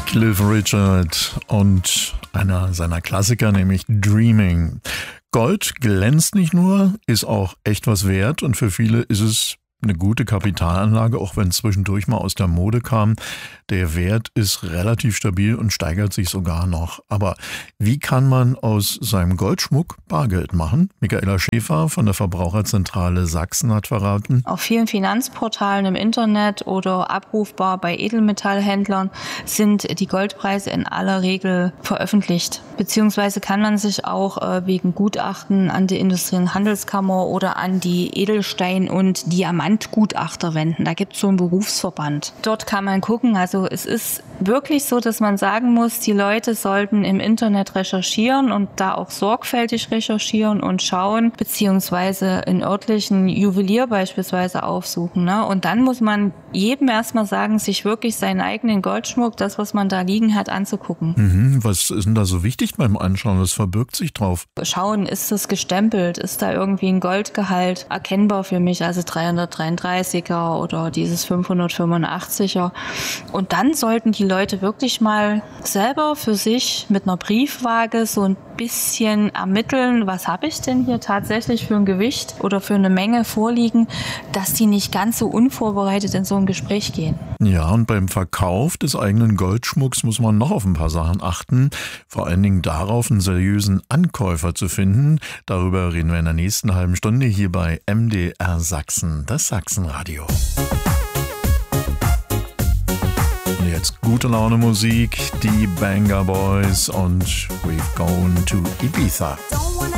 Cliff Richard und einer seiner Klassiker, nämlich Dreaming. Gold glänzt nicht nur, ist auch echt was wert und für viele ist es eine gute Kapitalanlage, auch wenn es zwischendurch mal aus der Mode kam. Der Wert ist relativ stabil und steigert sich sogar noch. Aber wie kann man aus seinem Goldschmuck Bargeld machen? Michaela Schäfer von der Verbraucherzentrale Sachsen hat verraten. Auf vielen Finanzportalen im Internet oder abrufbar bei Edelmetallhändlern sind die Goldpreise in aller Regel veröffentlicht. Beziehungsweise kann man sich auch wegen Gutachten an die Industrie- und Handelskammer oder an die Edelstein- und Diamantgutachter wenden. Da gibt es so einen Berufsverband. Dort kann man gucken, also es ist wirklich so, dass man sagen muss, die Leute sollten im Internet recherchieren und da auch sorgfältig recherchieren und schauen, beziehungsweise in örtlichen Juwelier beispielsweise aufsuchen. Ne? Und dann muss man jedem erstmal sagen, sich wirklich seinen eigenen Goldschmuck, das, was man da liegen hat, anzugucken. Was ist denn da so wichtig beim Anschauen? Was verbirgt sich drauf? Schauen, ist das gestempelt? Ist da irgendwie ein Goldgehalt erkennbar für mich, also 333er oder dieses 585er? Und dann sollten die Leute wirklich mal selber für sich mit einer Briefwaage so ein bisschen ermitteln, was habe ich denn hier tatsächlich für ein Gewicht oder für eine Menge vorliegen, dass die nicht ganz so unvorbereitet in so ein Gespräch gehen. Ja, und beim Verkauf des eigenen Goldschmucks muss man noch auf ein paar Sachen achten. Vor allen Dingen darauf, einen seriösen Ankäufer zu finden. Darüber reden wir in der nächsten halben Stunde hier bei MDR Sachsen, das Sachsenradio. Jetzt gute Laune Musik, die Banger Boys und We've Gone to Ibiza. Don't wanna